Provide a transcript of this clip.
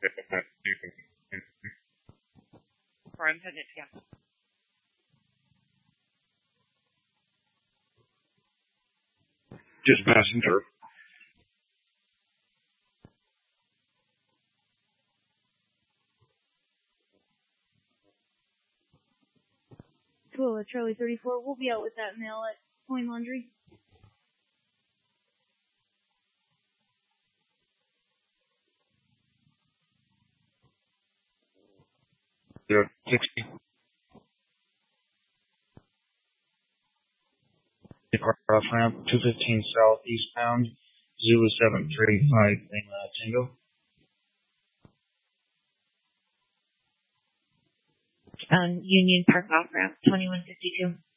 Or I'm putting it together. Just passenger. Cool, Charlie 34. We'll be out with that mail at Coin Laundry. You're 60. Depart off ramp 215 south eastbound, Zulu 735 Tango. Union Park off ramp 2152.